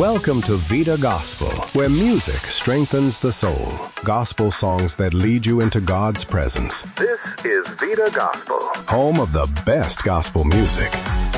Welcome to Vida Gospel, where music strengthens the soul. Gospel songs that lead you into God's presence. This is Vida Gospel, home of the best gospel music.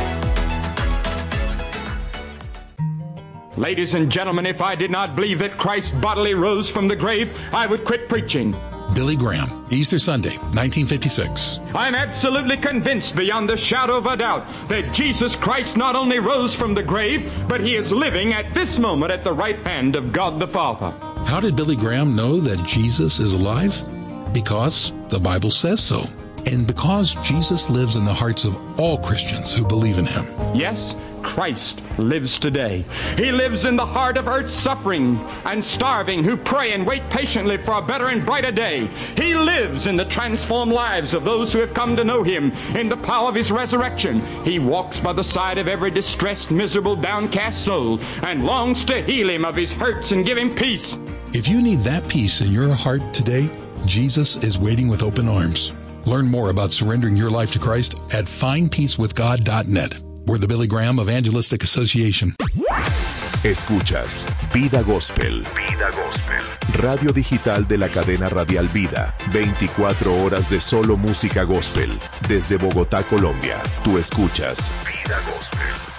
Ladies and gentlemen, if I did not believe that Christ bodily rose from the grave, I would quit preaching. Billy Graham, Easter Sunday, 1956. I'm absolutely convinced beyond the shadow of a doubt that Jesus Christ not only rose from the grave, but he is living at this moment at the right hand of God the Father. How did Billy Graham know that Jesus is alive? Because the Bible says so. And because Jesus lives in the hearts of all Christians who believe in him. Yes, Christ lives today. He lives in the heart of earth suffering and starving who pray and wait patiently for a better and brighter day. He lives in the transformed lives of those who have come to know him in the power of his resurrection. He walks by the side of every distressed, miserable, downcast soul and longs to heal him of his hurts and give him peace. If you need that peace in your heart today, Jesus is waiting with open arms. Learn more about surrendering your life to Christ at findpeacewithgod.net. We're the Billy Graham Evangelistic Association. Escuchas Vida Gospel. Vida Gospel. Radio digital de la cadena radial Vida. 24 horas de solo música gospel. Desde Bogotá, Colombia. Tú escuchas Vida Gospel.